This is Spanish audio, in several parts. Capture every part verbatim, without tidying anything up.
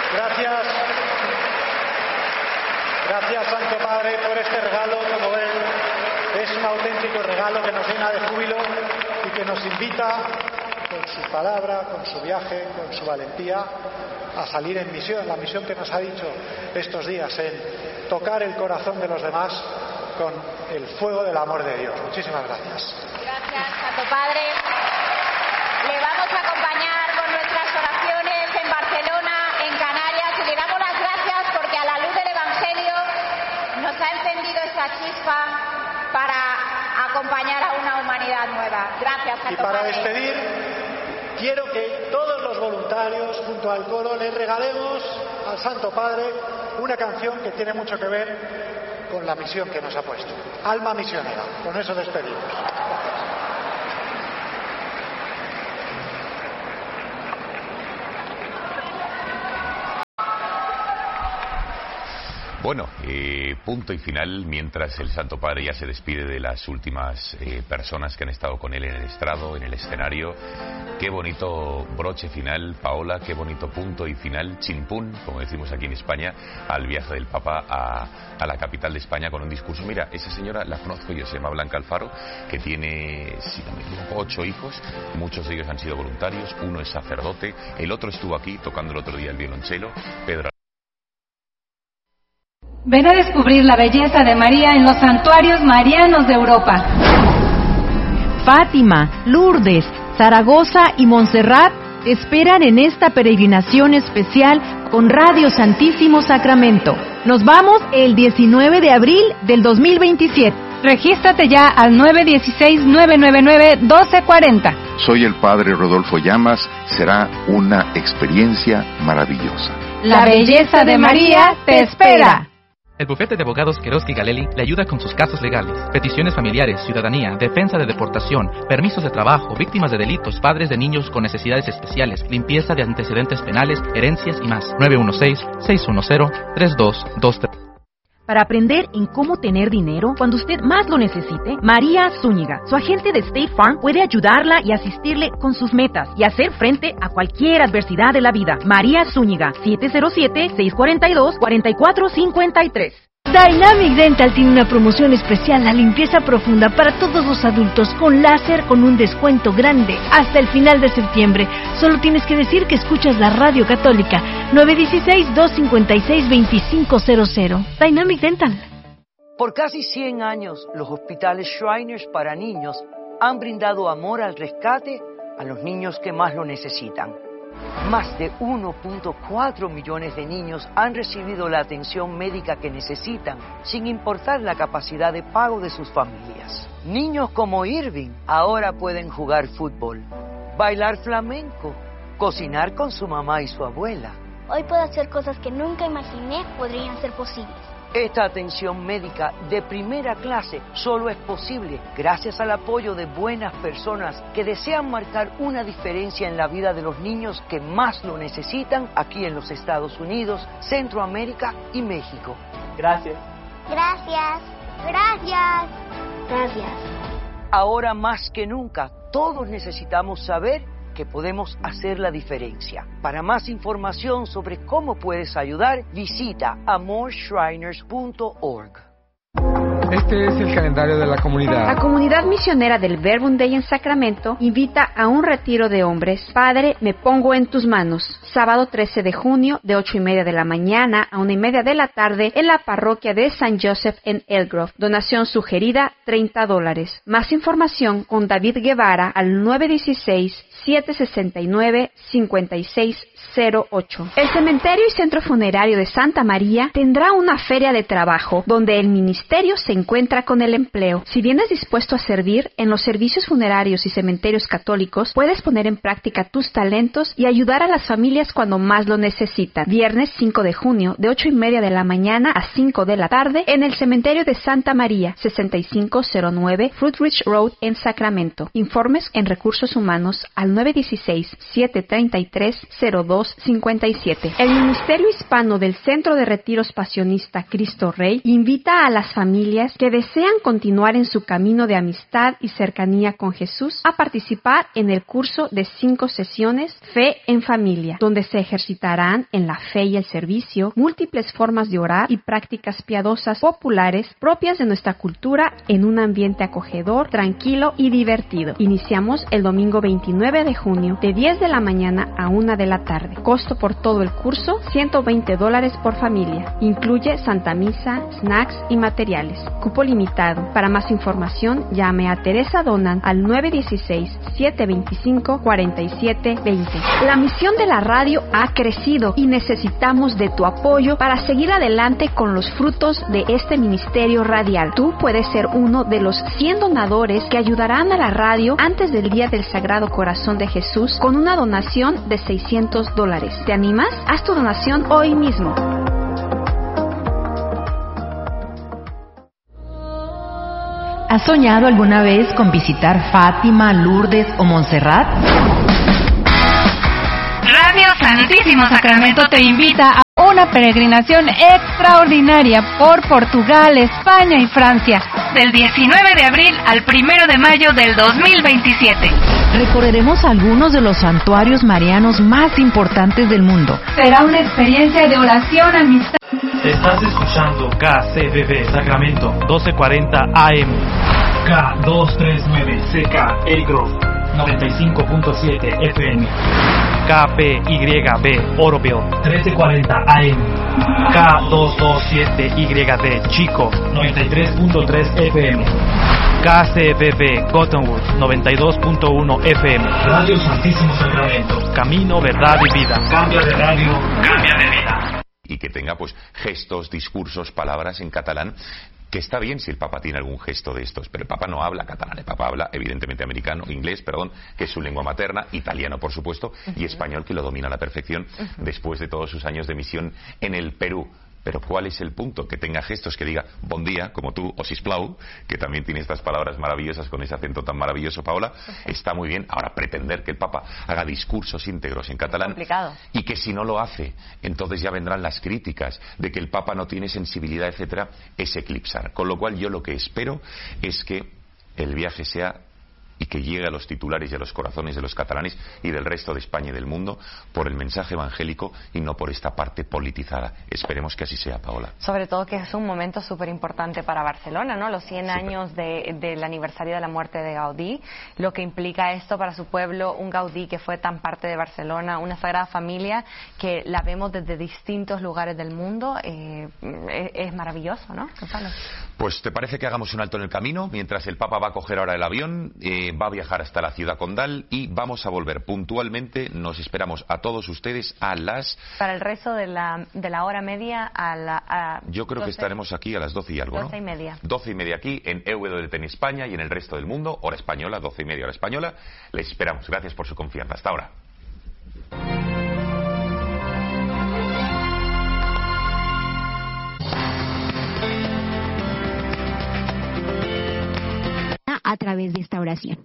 Gracias. Gracias, Santo Padre, por este regalo. Como ven, es un auténtico regalo que nos llena de júbilo y que nos invita, con su palabra, con su viaje, con su valentía, a salir en misión, la misión que nos ha dicho estos días, en tocar el corazón de los demás con el fuego del amor de Dios. Muchísimas gracias. Gracias, Santo Padre. Le vamos a acompañar con nuestras oraciones en Barcelona, en Canarias, y le damos las gracias porque a la luz del Evangelio nos ha encendido esa chispa para acompañar a una humanidad nueva. Gracias, Santo Y para Padre. despedir, quiero que todos los voluntarios, junto al coro, le regalemos al Santo Padre una canción que tiene mucho que ver con la misión que nos ha puesto. Alma misionera. Con eso despedimos. Bueno, eh, punto y final mientras el Santo Padre ya se despide de las últimas eh, personas que han estado con él en el estrado, en el escenario. Qué bonito broche final, Paola, qué bonito punto y final, chimpún, como decimos aquí en España, al viaje del Papa a, a la capital de España con un discurso. Mira, esa señora la conozco yo, se llama Blanca Alfaro, que tiene, si no me equivoco, ocho hijos, muchos de ellos han sido voluntarios, uno es sacerdote, el otro estuvo aquí tocando el otro día el violonchelo, Pedro. Ven a descubrir la belleza de María en los santuarios marianos de Europa. Fátima, Lourdes, Zaragoza y Montserrat esperan en esta peregrinación especial con Radio Santísimo Sacramento. Nos vamos el diecinueve de abril del dos mil veintisiete. Regístrate ya al nueve uno seis, nueve nueve nueve, uno dos cuatro cero. Soy el Padre Rodolfo Llamas. Será una experiencia maravillosa. La belleza de María te espera. El bufete de abogados Queroski Galeli le ayuda con sus casos legales, peticiones familiares, ciudadanía, defensa de deportación, permisos de trabajo, víctimas de delitos, padres de niños con necesidades especiales, limpieza de antecedentes penales, herencias y más. nueve uno seis, seis uno cero, tres dos dos tres. Para aprender en cómo tener dinero cuando usted más lo necesite, María Zúñiga, su agente de State Farm, puede ayudarla y asistirle con sus metas y hacer frente a cualquier adversidad de la vida. María Zúñiga, siete cero siete, seis cuatro dos, cuatro cuatro cinco tres. Dynamic Dental tiene una promoción especial, la limpieza profunda para todos los adultos con láser con un descuento grande hasta el final de septiembre. Solo tienes que decir que escuchas la radio católica. Nueve uno seis, dos cinco seis, dos cinco cero cero. Dynamic Dental. Por casi cien años, los hospitales Shriners para niños han brindado amor al rescate a los niños que más lo necesitan. Más de uno punto cuatro millones de niños han recibido la atención médica que necesitan, sin importar la capacidad de pago de sus familias. Niños como Irving ahora pueden jugar fútbol, bailar flamenco, cocinar con su mamá y su abuela. Hoy puedo hacer cosas que nunca imaginé podrían ser posibles. Esta atención médica de primera clase solo es posible gracias al apoyo de buenas personas que desean marcar una diferencia en la vida de los niños que más lo necesitan aquí en los Estados Unidos, Centroamérica y México. Gracias. Gracias. Gracias. Gracias. Ahora más que nunca, todos necesitamos saber que podemos hacer la diferencia. Para más información sobre cómo puedes ayudar, visita amor shriners punto org. Este es el calendario de la comunidad. La comunidad misionera del Verbum Dei en Sacramento invita a un retiro de hombres. Padre, me pongo en tus manos. Sábado trece de junio, de ocho y media de la mañana a una y media de la tarde, en la parroquia de Saint Joseph en Elgrove. Donación sugerida, treinta dólares. Más información con David Guevara al nueve uno seis, siete seis nueve, cinco seis cero ocho. El Cementerio y Centro Funerario de Santa María tendrá una feria de trabajo donde el ministerio se encuentra con el empleo. Si vienes dispuesto a servir en los servicios funerarios y cementerios católicos, puedes poner en práctica tus talentos y ayudar a las familias cuando más lo necesitan. Viernes cinco de junio, de ocho y media de la mañana a cinco de la tarde, en el Cementerio de Santa María, sesenta y cinco cero nueve Fruitridge Road en Sacramento. Informes en Recursos Humanos al nueve uno seis, siete tres tres, cero dos cinco siete. El Ministerio Hispano del Centro de Retiros Pasionista Cristo Rey invita a las familias familias que desean continuar en su camino de amistad y cercanía con Jesús a participar en el curso de cinco sesiones Fe en Familia, donde se ejercitarán en la fe y el servicio múltiples formas de orar y prácticas piadosas populares propias de nuestra cultura en un ambiente acogedor, tranquilo y divertido. Iniciamos el domingo veintinueve de junio de diez de la mañana a una de la tarde. Costo por todo el curso ciento veinte dólares por familia. Incluye Santa Misa, snacks y materiales. Cupo limitado. Para más información llame a Teresa Donan al nueve uno seis, siete dos cinco, cuatro siete dos cero. La misión de la radio ha crecido y necesitamos de tu apoyo para seguir adelante con los frutos de este ministerio radial. Tú puedes ser uno de los cien donadores que ayudarán a la radio antes del Día del Sagrado Corazón de Jesús con una donación de seiscientos dólares. ¿Te animas? Haz tu donación hoy mismo. ¿Has soñado alguna vez con visitar Fátima, Lourdes o Montserrat? Radio Santísimo Sacramento te invita a una peregrinación extraordinaria por Portugal, España y Francia, del diecinueve de abril al primero de mayo del dos mil veintisiete. Recorreremos algunos de los santuarios marianos más importantes del mundo. Será una experiencia de oración, amistad. Estás escuchando K C B B Sacramento doce cuarenta A M, K doscientos treinta y nueve C K El Grove noventa y cinco punto siete F M, K P Y B Oroville trece cuarenta A M, K doscientos veintisiete Y D Chico noventa y tres punto tres F M, K C B B Cottonwood noventa y dos punto uno F M. Radio Santísimo Sacramento, camino, verdad y vida. Cambia de radio, cambia de vida. Y que tenga pues gestos, discursos, palabras en catalán, que está bien si el Papa tiene algún gesto de estos, pero el Papa no habla catalán, el Papa habla evidentemente americano, inglés, perdón, que es su lengua materna, italiano por supuesto, uh-huh. y español, que lo domina a la perfección uh-huh. después de todos sus años de misión en el Perú. Pero ¿cuál es el punto? Que tenga gestos, que diga bon día, como tú, o sisplau, que también tiene estas palabras maravillosas con ese acento tan maravilloso, Paola, okay. está muy bien. Ahora, pretender que el Papa haga discursos íntegros en catalán, complicado. Y que si no lo hace, entonces ya vendrán las críticas de que el Papa no tiene sensibilidad, etcétera, es eclipsar. Con lo cual yo lo que espero es que el viaje sea y que llegue a los titulares y a los corazones de los catalanes y del resto de España y del mundo por el mensaje evangélico y no por esta parte politizada. Esperemos que así sea, Paola. Sobre todo que es un momento súper importante para Barcelona, ¿no? Los cien Super. años de, del aniversario de la muerte de Gaudí, lo que implica esto para su pueblo, un Gaudí que fue tan parte de Barcelona, una Sagrada Familia que la vemos desde distintos lugares del mundo, eh, es, es maravilloso, ¿no? Gonzalo. Pues ¿te parece que hagamos un alto en el camino mientras el Papa va a coger ahora el avión? Eh, va a viajar hasta la ciudad condal y vamos a volver puntualmente. Nos esperamos a todos ustedes a las... Para el resto de la, de la hora media a la... A Yo creo doce, que estaremos aquí a las doce y algo, ¿no? doce y media. doce y media aquí en E W T en España y en el resto del mundo, hora española, doce y media hora española. Les esperamos. Gracias por su confianza. Hasta ahora. A través de esta oración.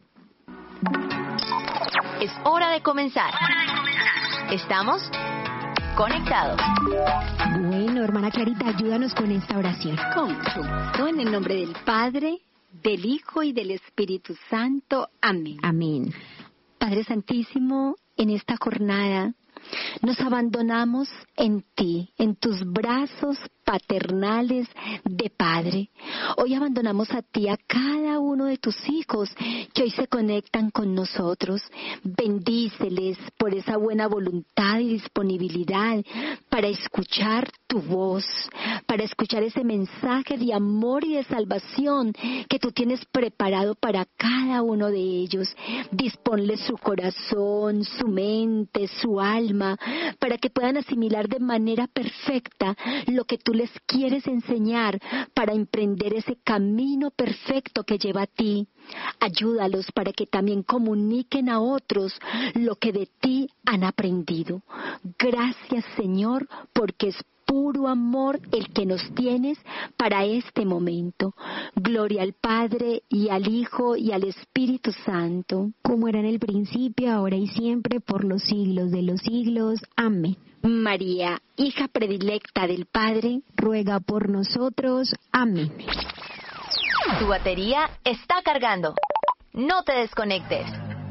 Es hora de comenzar. Estamos conectados. Bueno, hermana Clarita, ayúdanos con esta oración. Con mucho gusto, en el nombre del Padre, del Hijo y del Espíritu Santo. Amén. Amén. Padre Santísimo, en esta jornada nos abandonamos en ti, en tus brazos paternales de Padre. Hoy abandonamos a ti a cada uno de tus hijos que hoy se conectan con nosotros. Bendíceles por esa buena voluntad y disponibilidad para escuchar tu voz, para escuchar ese mensaje de amor y de salvación que tú tienes preparado para cada uno de ellos. Disponle su corazón, su mente, su alma, para que puedan asimilar de manera perfecta lo que tú les quieres enseñar para emprender ese camino perfecto que lleva a ti. Ayúdalos para que también comuniquen a otros lo que de ti han aprendido. Gracias, Señor, porque es puro amor el que nos tienes para este momento. Gloria al Padre y al Hijo y al Espíritu Santo, como era en el principio, ahora y siempre, por los siglos de los siglos. Amén. María, hija predilecta del Padre, ruega por nosotros. Amén. Tu batería está cargando. No te desconectes.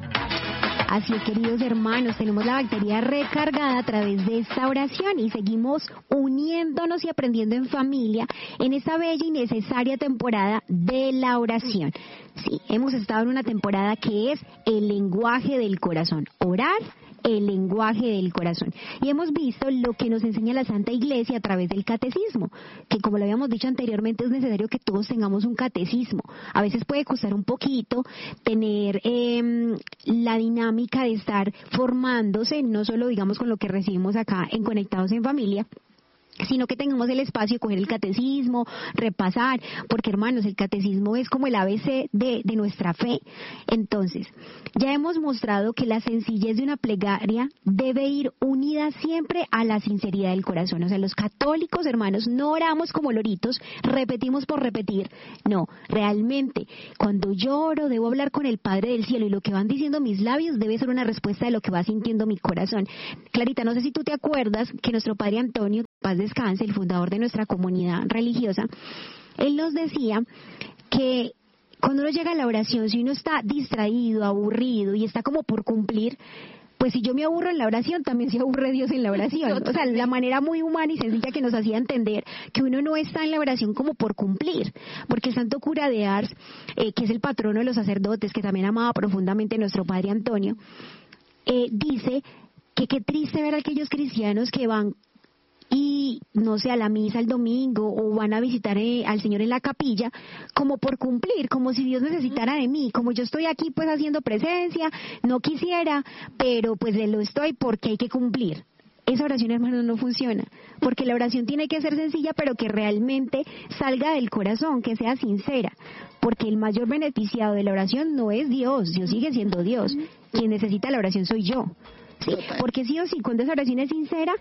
Así es, queridos hermanos, tenemos la batería recargada a través de esta oración y seguimos uniéndonos y aprendiendo en familia en esta bella y necesaria temporada de la oración. Sí, hemos estado en una temporada que es el lenguaje del corazón. Orar, el lenguaje del corazón. Y hemos visto lo que nos enseña la Santa Iglesia a través del catecismo, que como lo habíamos dicho anteriormente, es necesario que todos tengamos un catecismo. A veces puede costar un poquito tener eh, la dinámica de estar formándose, no solo digamos con lo que recibimos acá en Conectados en Familia, sino que tengamos el espacio de coger el catecismo, repasar, porque hermanos, el catecismo es como el A B C de, de nuestra fe. Entonces, ya hemos mostrado que la sencillez de una plegaria debe ir unida siempre a la sinceridad del corazón. O sea, los católicos, hermanos, no oramos como loritos, repetimos por repetir. No, realmente, cuando yo oro, debo hablar con el Padre del Cielo y lo que van diciendo mis labios debe ser una respuesta de lo que va sintiendo mi corazón. Clarita, no sé si tú te acuerdas que nuestro Padre Antonio, paz descanse, el fundador de nuestra comunidad religiosa, él nos decía que cuando uno llega a la oración, si uno está distraído, aburrido y está como por cumplir, pues si yo me aburro en la oración, también se aburre Dios en la oración. O sea, la manera muy humana y sencilla que nos hacía entender que uno no está en la oración como por cumplir, porque el santo cura de Ars, eh, que es el patrono de los sacerdotes, que también amaba profundamente a nuestro Padre Antonio, eh, dice que qué triste ver a aquellos cristianos que van y, no sé, a la misa el domingo o van a visitar eh, al Señor en la capilla, como por cumplir, como si Dios necesitara de mí, como yo estoy aquí pues haciendo presencia, no quisiera, pero pues lo estoy porque hay que cumplir. Esa oración, hermanos, no funciona, porque la oración tiene que ser sencilla, pero que realmente salga del corazón, que sea sincera, porque el mayor beneficiado de la oración no es Dios, Dios sigue siendo Dios, quien necesita la oración soy yo, ¿sí? Porque sí o sí, cuando esa oración es sincera,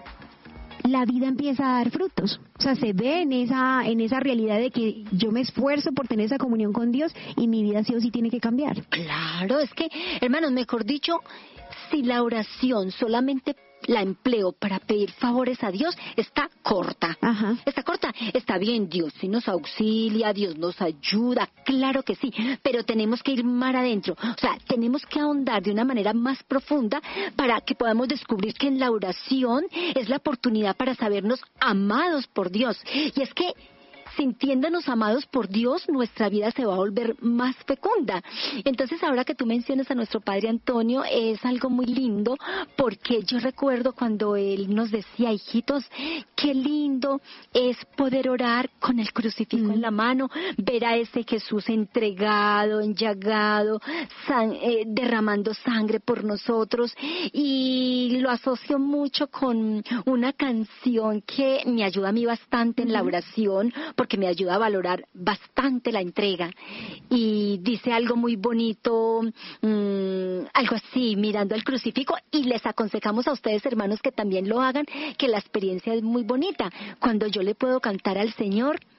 la vida empieza a dar frutos. O sea, se ve en esa en esa realidad de que yo me esfuerzo por tener esa comunión con Dios y mi vida sí o sí tiene que cambiar. Claro, es que, hermanos, mejor dicho, si la oración solamente la empleo para pedir favores a Dios, está corta. Ajá. Está corta. Está bien, Dios sí nos auxilia, Dios nos ayuda, claro que sí, pero tenemos que ir más adentro. O sea, tenemos que ahondar de una manera más profunda para que podamos descubrir que en la oración es la oportunidad para sabernos amados por Dios. Y es que sintiéndonos amados por Dios, nuestra vida se va a volver más fecunda. Entonces, ahora que tú mencionas a nuestro Padre Antonio, es algo muy lindo, porque yo recuerdo cuando él nos decía, hijitos, qué lindo es poder orar con el crucifijo mm. en la mano, ver a ese Jesús entregado, enllagado, san, eh, derramando sangre por nosotros, y lo asocio mucho con una canción que me ayuda a mí bastante en mm. la oración, porque me ayuda a valorar bastante la entrega, y dice algo muy bonito, mmm, algo así, mirando al crucifijo, y les aconsejamos a ustedes, hermanos, que también lo hagan, que la experiencia es muy bonita, cuando yo le puedo cantar al Señor,